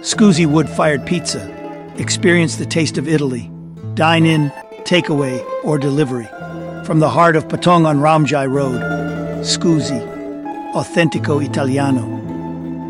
Scusi wood-fired pizza. Experience the taste of Italy. Dine in, takeaway, or delivery. From the heart of Patong on Ramjai Road. Scusi. Autentico Italiano.